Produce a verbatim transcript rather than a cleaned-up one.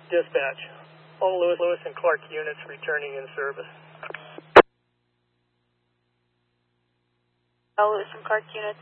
Dispatch. All Lewis, Lewis and Clark units returning in service. All Lewis and Clark units